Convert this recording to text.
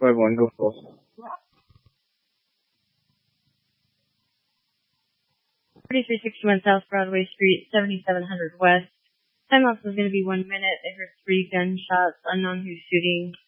651, go full. 4361 South Broadway Street, 7700 West. Time lapse is going to be 1 minute. I heard 3 gunshots. Unknown who's shooting.